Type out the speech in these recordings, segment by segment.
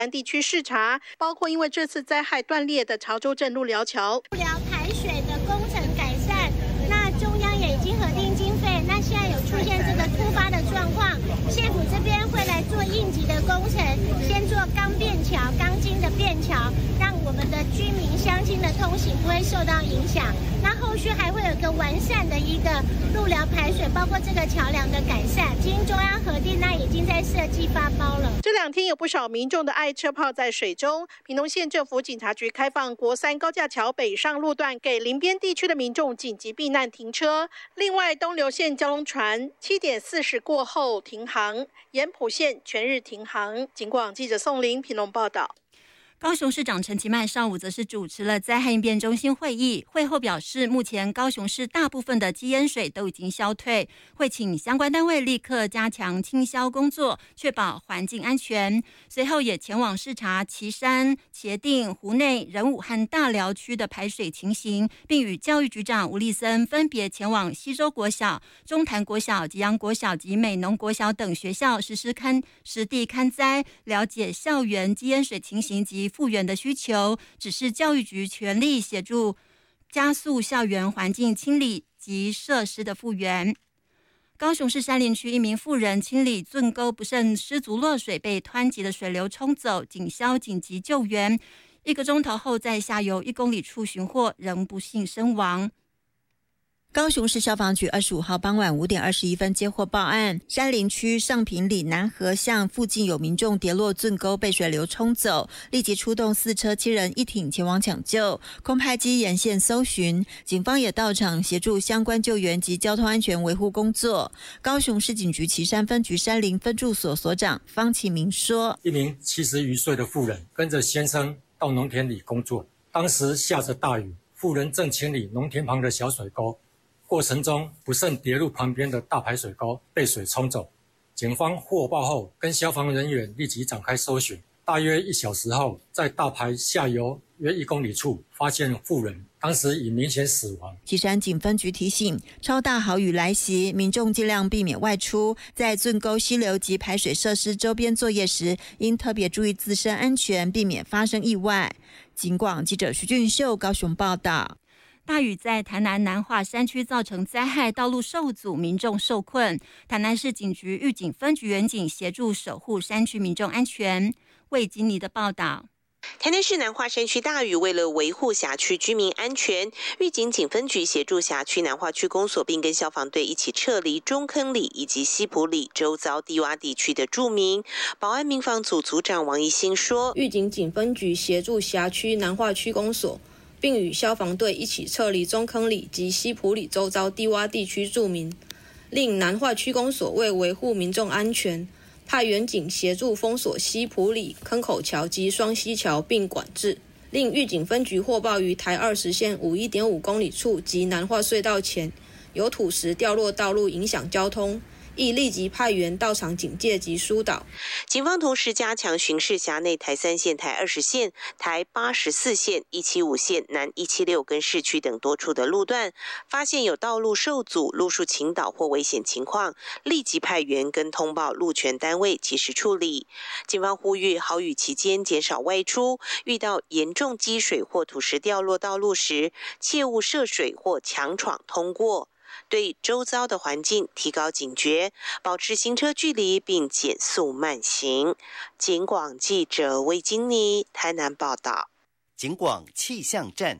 地区视察，包括因为这次灾害断裂的潮州镇路寮桥。 路寮排水的工程改善，那中央也已经核定经费，那现在有出现这个突发的状况，县府这边会来做应急的工程，先做钢便桥、钢筋的便桥，让我们的居民乡亲的通行不会受到影响。那后续还会有一个完善的一个路寮排水，包括这个桥梁的改善，经中央核定，那已经在设计发包了。 这2天有不少民众的爱车泡在水中，屏东县政府警察局开放国三高架桥北上路段给邻边地区的民众紧急避难停车。另外，东流线交通船7点40过后停航，盐埔线全日停航。警广记者宋玲屏东报道。 高雄市长陈其迈上午则是主持了灾害应变中心会议，会后表示，目前高雄市大部分的积淹水都已经消退，会请相关单位立刻加强清消工作，确保环境安全。随后也前往视察旗山、茄萣、湖内、仁武和大寮区的排水情形，并与教育局长吴立森分别前往西周国小、中潭国小、吉阳国小及美浓国小等学校实地勘灾，了解校园积淹水情形及复原的需求，指示教育局全力协助加速校园环境清理及设施的复原。高雄市山林区一名妇人清理圳沟不慎失足落水，被湍急的水流冲走，警消紧急救援，1个钟头后在下游1公里处寻获，仍不幸身亡。 高雄市消防局25号傍晚5点21分接获报案，山林区上坪里南河巷附近有民众跌落圳沟被水流冲走，立即出动4车7人1艇前往抢救，空拍机沿线搜寻，警方也到场协助相关救援及交通安全维护工作。高雄市警局旗山分局山林分驻所所长方启明说， 一名70余岁的妇人跟着先生到农田里工作，当时下着大雨，妇人正清理农田旁的小水沟，过程中不慎跌入旁边的大排水沟，被水冲走。警方获报后，跟消防人员立即展开搜寻。大约1小时后，在大排下游约1公里处发现妇人，当时已明显死亡。 旗山警分局提醒，超大豪雨来袭，民众尽量避免外出，在圳沟溪流及排水设施周边作业时，应特别注意自身安全，避免发生意外。警广记者徐俊秀高雄报道。 大雨在台南南化山区造成灾害，道路受阻，民众受困。台南市警局预警分局员警协助守护山区民众安全。魏金妮的报道。 台南市南化山区大雨，为了维护辖区居民安全，预警警分局协助辖区南化区公所，并跟消防队一起撤离中坑里以及西埔里周遭低洼地区的住民。保安民防组组长王一兴说， 预警警分局协助辖区南化区公所，并与消防队一起撤离中坑里及西埔里周遭低洼地区住民，令南化区公所为维护民众安全，派员警协助封锁西埔里坑口桥及双溪桥并管制。另预警分局获报于台20线51.5公里处及南化隧道前有土石掉落道路，影响交通，亦立即派员到场警戒及疏导。 警方同时加强巡视辖内台3线、台20线、台84线、175线、南176跟市区等多处的路段，发现有道路受阻、路树倾倒或危险情况，立即派员跟通报路权单位及时处理。警方呼吁豪雨期间减少外出，遇到严重积水或土石掉落道路时，切勿涉水或强闯通过。对周遭的环境提高警觉，保持行车距离并减速慢行。警广记者魏金妮台南报道。 警广气象站。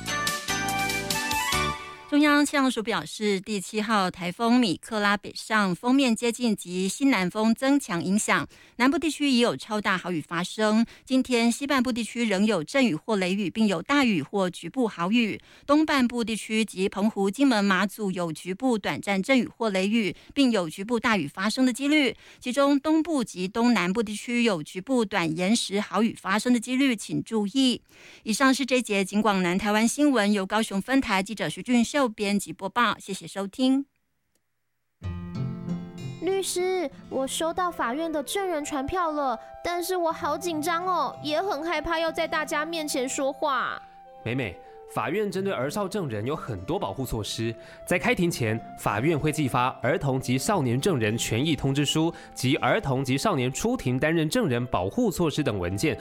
中央气象署表示，第7号台风米克拉北上，锋面接近及西南风增强影响，南部地区已有超大豪雨发生。今天西半部地区仍有阵雨或雷雨，并有大雨或局部豪雨。东半部地区及澎湖、金门、马祖有局部短暂阵雨或雷雨，并有局部大雨发生的几率。其中东部及东南部地区有局部短延时豪雨发生的几率，请注意。以上是这节警广南台湾新闻，由高雄分台记者徐俊秀编辑播报，谢谢收听。 律师，我收到法院的证人传票了，但是我好紧张哦，也很害怕要在大家面前说话。 美美， 法院针对儿少证人有很多保护措施。在开庭前，法院会寄发儿童及少年证人权益通知书及儿童及少年出庭担任证人保护措施等文件，